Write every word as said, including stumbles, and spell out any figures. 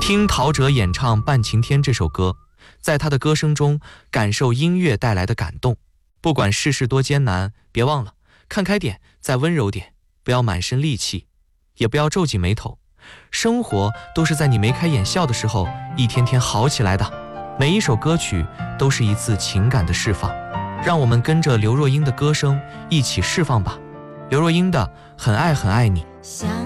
听陶喆演唱《半晴天》这首歌，在他的歌声中感受音乐带来的感动。不管世事多艰难，别忘了看开点，再温柔点，不要满身戾气，也不要皱紧眉头。生活都是在你眉开眼笑的时候一天天好起来的。每一首歌曲都是一次情感的释放，让我们跟着刘若英的歌声一起释放吧。刘若英的《很爱很爱你》。